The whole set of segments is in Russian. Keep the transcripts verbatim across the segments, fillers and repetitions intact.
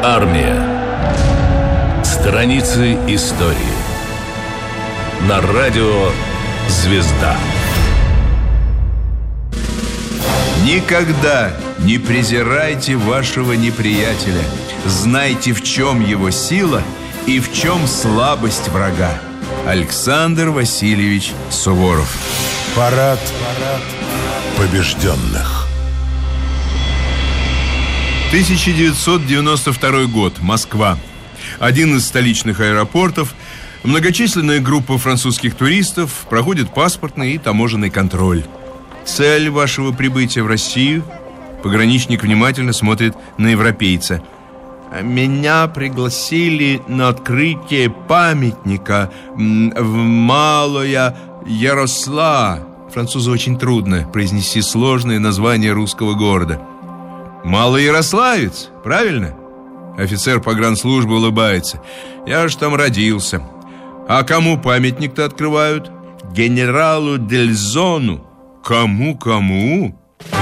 Армия. Страницы истории. На радио «Звезда». Никогда не презирайте вашего неприятеля. Знайте, в чем его сила и в чем слабость врага. Александр Васильевич Суворов. Парад, парад побежденных. тысяча девятьсот девяносто второй год. Москва. Один из столичных аэропортов. Многочисленная группа французских туристов проходит паспортный и таможенный контроль. Цель вашего прибытия в Россию? Пограничник внимательно смотрит на европейца. Меня пригласили на открытие памятника в Малая Яросла. Французу очень трудно произнести сложное название русского города. Малоярославец, правильно? Офицер погранслужбы улыбается. Я ж там родился. А кому памятник-то открывают? Генералу Дельзону. Кому-кому?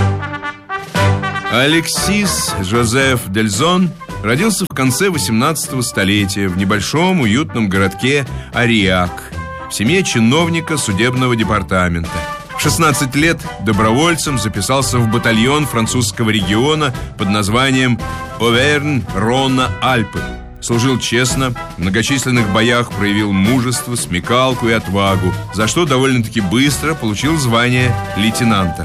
Алексис Жозеф Дельзон родился в конце восемнадцатого столетия в небольшом уютном городке Ариак в семье чиновника судебного департамента. В шестнадцать лет добровольцем записался в батальон французского региона под названием Овернь-Рона-Альпы. Служил честно, в многочисленных боях проявил мужество, смекалку и отвагу, за что довольно-таки быстро получил звание лейтенанта.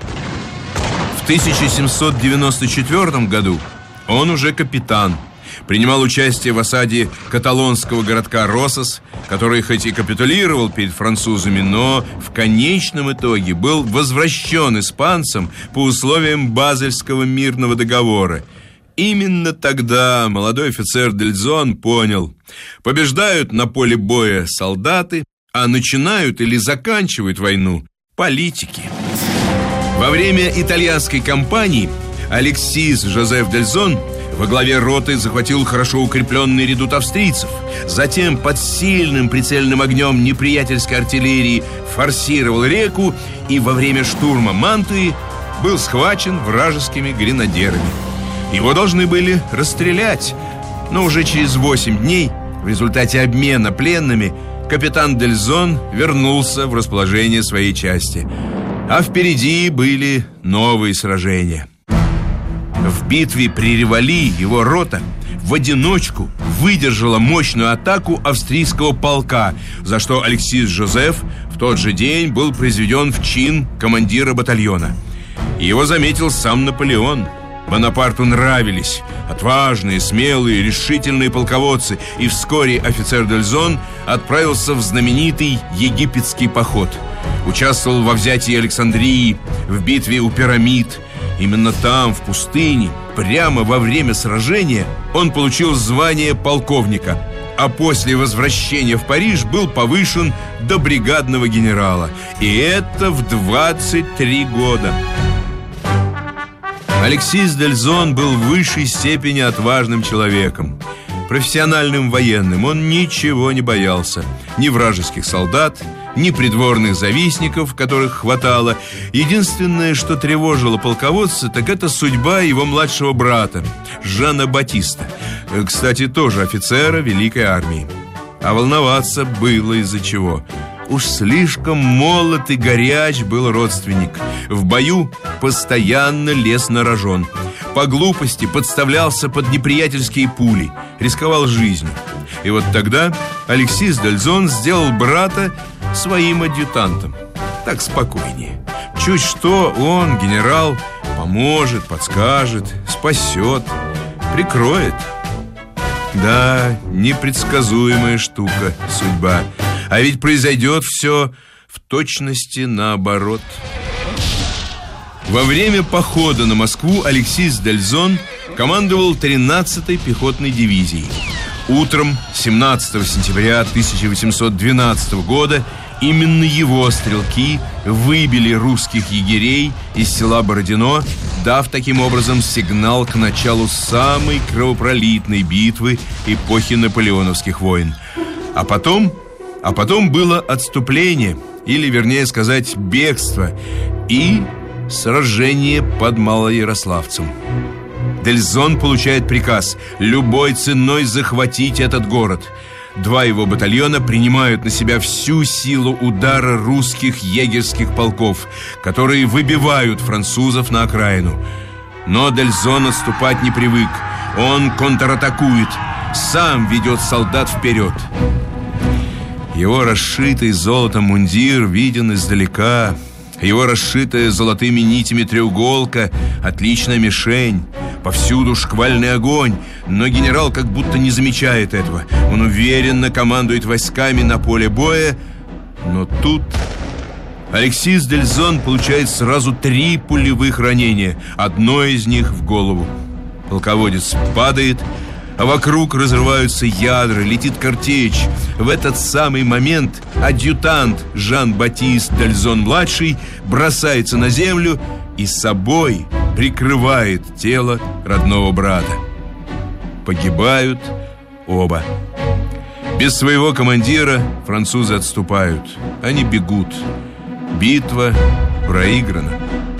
В тысяча семьсот девяносто четвёртом году он уже капитан. Принимал участие в осаде каталонского городка Росас, который хоть и капитулировал перед французами, но в конечном итоге был возвращен испанцам по условиям Базельского мирного договора. Именно тогда молодой офицер Дельзон понял: побеждают на поле боя солдаты, а начинают или заканчивают войну политики. Во время итальянской кампании Алексис Жозеф Дельзон во главе роты захватил хорошо укрепленный редут австрийцев. Затем под сильным прицельным огнем неприятельской артиллерии форсировал реку и во время штурма Мантуи был схвачен вражескими гренадерами. Его должны были расстрелять, но уже через восемь дней в результате обмена пленными капитан Дельзон вернулся в расположение своей части. А впереди были новые сражения. В битве при Ревали его рота в одиночку выдержала мощную атаку австрийского полка, за что Алексис Жозеф в тот же день был произведен в чин командира батальона. Его заметил сам Наполеон. Бонапарту нравились отважные, смелые, решительные полководцы, и вскоре офицер Дельзон отправился в знаменитый египетский поход. Участвовал во взятии Александрии, в битве у пирамид. Именно там, в пустыне, прямо во время сражения, он получил звание полковника, а после возвращения в Париж был повышен до бригадного генерала. И это в двадцать три года. Алексис Дельзон был в высшей степени отважным человеком, профессиональным военным. Он ничего не боялся: ни вражеских солдат, ни придворных завистников, которых хватало. Единственное, что тревожило полководца, так это судьба его младшего брата Жана Батиста, кстати, тоже офицера Великой армии. А волноваться было из-за чего. Уж слишком молод и горяч был родственник. В бою постоянно лез на рожон. По глупости подставлялся под неприятельские пули, рисковал жизнью. И вот тогда Алексис Дельзон сделал брата своим адъютантом. Так спокойнее. Чуть что он, генерал, поможет, подскажет, спасет, прикроет. Да, непредсказуемая штука судьба. А ведь произойдет все в точности наоборот. Во время похода на Москву Алексис Дельзон командовал тринадцатой пехотной дивизией. Утром семнадцатого сентября тысяча восемьсот двенадцатого года именно его стрелки выбили русских егерей из села Бородино, дав таким образом сигнал к началу самой кровопролитной битвы эпохи наполеоновских войн. А потом... А потом было отступление, или, вернее сказать, бегство, и сражение под Малоярославцем. Дельзон получает приказ любой ценой захватить этот город. Два его батальона принимают на себя всю силу удара русских егерских полков, которые выбивают французов на окраину. Но Дельзон отступать не привык. Он контратакует, сам ведет солдат вперед. Его расшитый золотом мундир виден издалека. Его расшитая золотыми нитями треуголка — отличная мишень. Повсюду шквальный огонь, но генерал как будто не замечает этого. Он уверенно командует войсками на поле боя. Но тут Алексис Дельзон получает сразу три пулевых ранения. Одно из них в голову. Полководец падает, а вокруг разрываются ядра, летит картечь. В этот самый момент адъютант Жан-Батист Дельзон-младший бросается на землю и собой прикрывает тело родного брата. Погибают оба. Без своего командира французы отступают. Они бегут. Битва проиграна.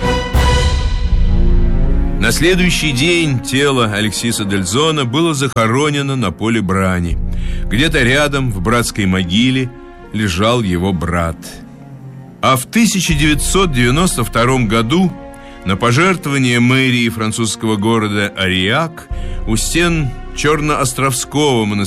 На следующий день тело Алексиса Дельзона было захоронено на поле брани. Где-то рядом, в братской могиле, лежал его брат. А в тысяча девятьсот девяносто втором году на пожертвование мэрии французского города Ариак у стен Черноостровского монастыря